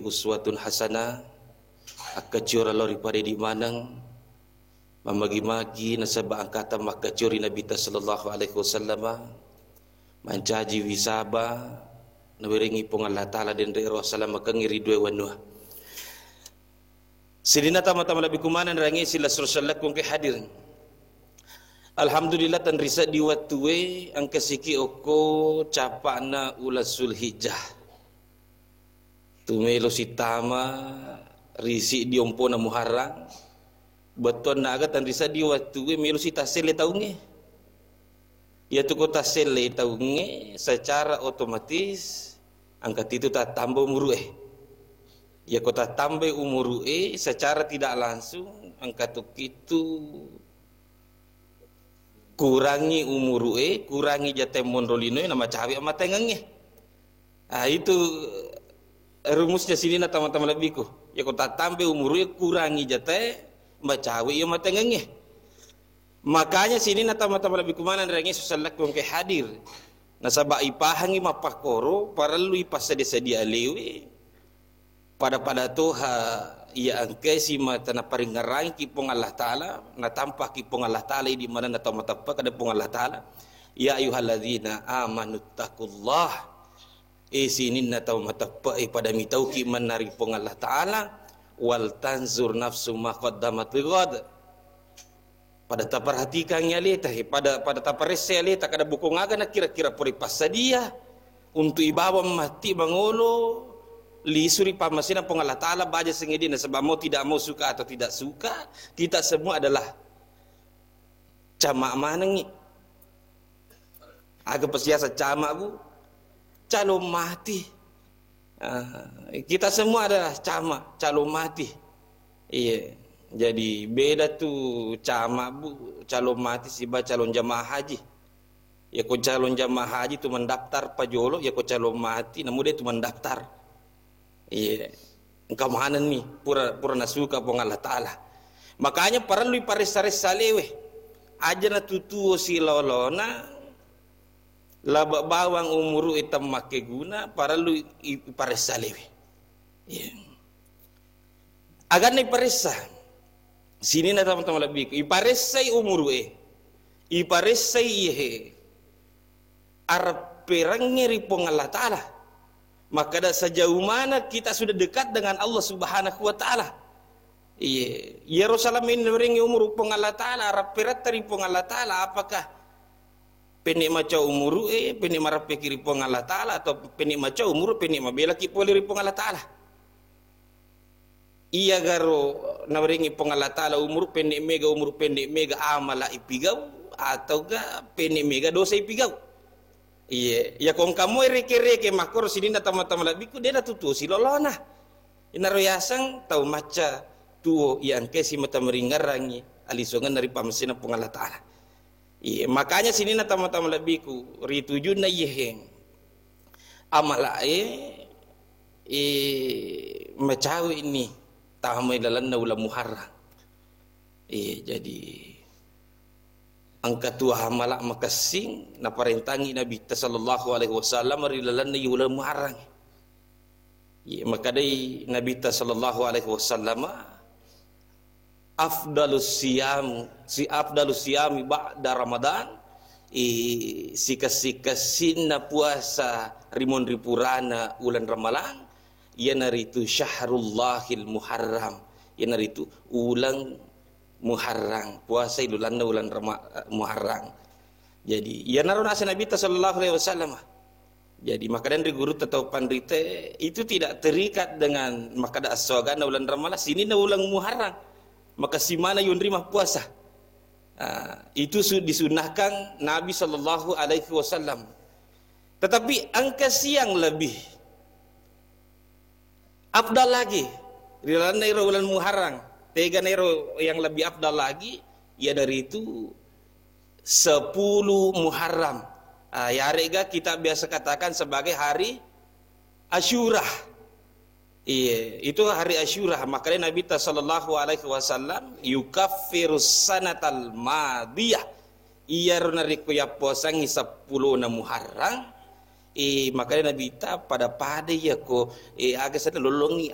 uswatun hasanah akacura lori pada di manang mamagi-magi nasaba angkata makacuri Nabi sallallahu alaihi wasallam mancaji wisaba nawiringi pong Allah taala den rero salam kangiri dua wanua sidina tama-tama labi kumanan rangi sila sallallahu kung hadir. Alhamdulillah tan risa di watue ang kasiki oko capana ulas Zulhijjah. Tumelo si tama risi di ompo na Muharram. Beton na agad tan risa di watue melo si tasele taunge. Ya tu ko tasele taunge secara otomatis angkat itu tak tambah umur Ya kota tambah umur secara tidak langsung angkat itu kurangi umur kurangi jate mondolino nama cawi ama tengangnya. Itu rumusnya sini na teman-teman lebihku. Ya kota tambah umur kurangi jate macawi ama tengangnya. Makanya sini na teman-teman lebihku mana rangi susalak kong ke hadir. Nasaba ipahangi mapakoro para lu ipasedia lewe. Pada toha ia angke si mata na paringarai ki pong Allah taala na tampak ki pong Allah taala di mana na tamatapa kada pong Allah taala ya ayyuhalladzina amanu taqullah sinin na tamatapa pada mitau ki manari pong Allah taala wal tanzur nafsu ma qaddamat lighad pada taperhatikan nya leta pada taparese leta kada bukong aga na kira-kira puri pasadia untuk ibawa mati mangolo lisuri pamasina pong Allah Ta'ala baja sengedi na sebab mau tidak mau suka atau tidak suka kita semua adalah camak manangi agak pesiasa camak bu calon mati kita semua adalah camak calon mati iya jadi beda tuh camak bu calon mati siba calon jamaah haji ya ko calon jamaah haji tu mendaftar pajolo ya ko calon mati namun dia tu mendaftar. Iya, engkau mana ni pura nasuka pong Allah Taala. Makanya perlu ipares-resa lewe. Aja na tutuo si lolona laba bawang umuru itam make guna perlu iparesa lewe. Iya. Agar na iparesa. Sini na teman-teman lebih iparesai umuru iparesai ye. Arab perangnya ripong Allah Taala. Maka dah sejauh mana kita sudah dekat dengan Allah Subhanahu wa taala. Iya, Yerusalem ini ringi umur pong Allah taala, rapirat dari pong Allah taala apakah penik maca umur penik marape kiri pong Allah taala atau penik maca umur penik mabela ki poli pong Allah taala. Iya garo naringi pong Allah taala umur pendek mega amala ipigau atau ga pendek mega dosa ipigau. Iya, ya kong kamu reke makor sini na tama-tama labiku dia dah tutu si lolona. Inaro yasang tau maca tuo yang ke si mata meringarangi alisongan dari pamasina pong Allah taala. Iya, makanya sini na tama-tama labiku rituju na yeheng. Amala macawi ini tamay lalan na ulam Muharram. Iya, jadi angka tua malak makasing na parentangi Nabi sallallahu alaihi wasallam rilalan na yulang Muharram. Ya maka dai Nabi sallallahu alaihi wasallam afdalus siyam ba'da Ramadan sikas-sikasin na puasa rimon ripurana ulan Ramalan yan naritu syahrullahil Muharram yan naritu ulang Muharram puasa ilulan ulan Muharram. Jadi ya naron asa Nabi sallallahu alaihi wasallam. Jadi maka dan guru tetau pandrite itu tidak terikat dengan maka da aswagan ulan Ramadan sini na ulang Muharram. Maka si mana yun rimah puasa. Itu disunahkan Nabi sallallahu alaihi wasallam. Tetapi angka siang lebih afdal lagi rilan ulan Muharram. Tiga nero yang lebih afdal lagi ya dari itu 10 Muharram. Ya rega kita biasa katakan sebagai hari Asyura. Iya, itu hari Asyura. Makanya Nabi sallallahu alaihi wasallam yukaffirus sanatal madiyah. Iya runariku ya posang 10 na Muharram. Makanya Nabi pada ya ko agak sana lolongi